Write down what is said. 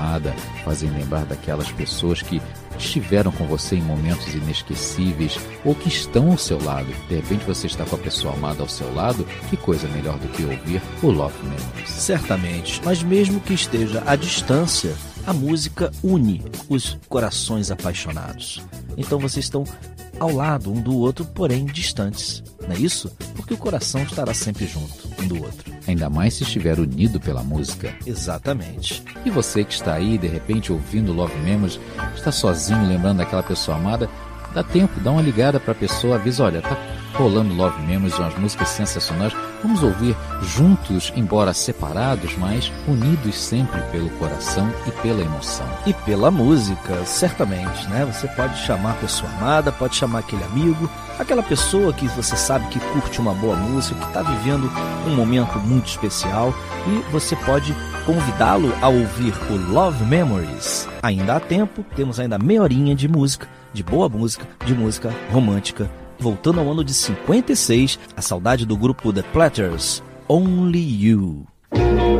amada, fazem lembrar daquelas pessoas que estiveram com você em momentos inesquecíveis ou que estão ao seu lado. De repente você está com a pessoa amada ao seu lado, que coisa melhor do que ouvir o Love Memories. Certamente, mas mesmo que esteja à distância, a música une os corações apaixonados. Então vocês estão ao lado um do outro, porém distantes, não é isso? Porque o coração estará sempre junto um do outro. Ainda mais se estiver unido pela música. Exatamente. E você que está aí, de repente, ouvindo Love Memories, está sozinho, lembrando daquela pessoa amada, dá tempo, dá uma ligada para a pessoa, avisa, olha, tá rolando Love Memories, umas músicas sensacionais, vamos ouvir juntos, embora separados, mas unidos sempre pelo coração e pela emoção. E pela música, certamente, né? Você pode chamar a pessoa amada, pode chamar aquele amigo, aquela pessoa que você sabe que curte uma boa música, que está vivendo um momento muito especial, e você pode convidá-lo a ouvir o Love Memories. Ainda há tempo, temos ainda meia horinha de música, de boa música, de música romântica. Voltando ao ano de 56, a saudade do grupo The Platters, Only You.